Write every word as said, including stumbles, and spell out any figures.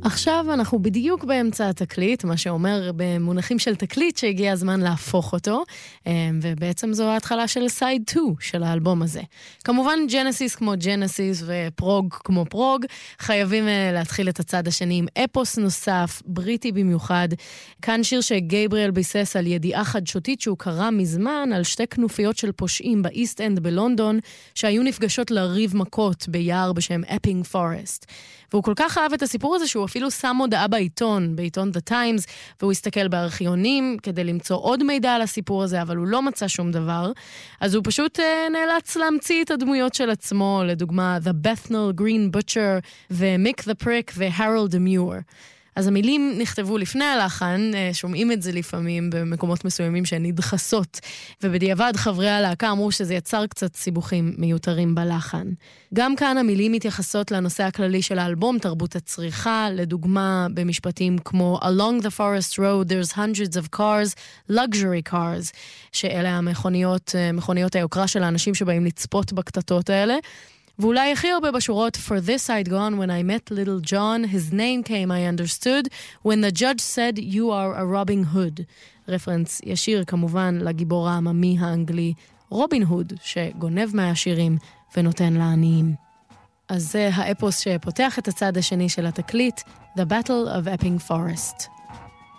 עכשיו אנחנו בדיוק באמצע התקליט, מה שאומר במונחים של תקליט שהגיע הזמן להפוך אותו, ובעצם זו ההתחלה של סייד טו של האלבום הזה. כמובן ג'נסיס כמו ג'נסיס ופרוג כמו פרוג, חייבים להתחיל את הצד השני עם אפוס נוסף, בריטי במיוחד. כאן שיר שגייבריאל ביסס על ידיעה חדשותית שהוא קרא מזמן על שתי כנופיות של פושעים באיסט אנד בלונדון, שהיו נפגשות לריב מכות ביער בשם אפינג פורסט. והוא כל כך אהב את הסיפור הזה שהוא אפילו שם הודעה בעיתון, בעיתון The Times, והוא הסתכל בארכיונים כדי למצוא עוד מידע על הסיפור הזה, אבל הוא לא מצא שום דבר. אז הוא פשוט אה, נאלץ להמציא את הדמויות של עצמו, לדוגמה The Bethnal Green Butcher ו-Mick the Prick ו-Harold the Muir. אז המילים נכתבו לפני הלחן, שומעים את זה לפעמים במקומות מסוימים שהן נדחסות, ובדיעבד חברי הלהקה אמרו שזה יצר קצת סיבוכים מיותרים בלחן. גם כאן המילים מתייחסות לנושא הכללי של האלבום, תרבות הצריכה, לדוגמה במשפטים כמו Along the forest road there's hundreds of cars, luxury cars, שאלה המכוניות, מכוניות היוקרה של האנשים שבאים לצפות בקטטות האלה, ואולי הכי הרבה בשורות For this I'd gone when I met little John, his name came I understood, when the judge said you are a Robin Hood. רפרנס ישיר כמובן לגיבור העממי האנגלי רובין הוד, שגונב מהעשירים ונותן לעניים. אז זה האפוס שפותח את הצד השני של התקליט, The Battle of Epping Forest.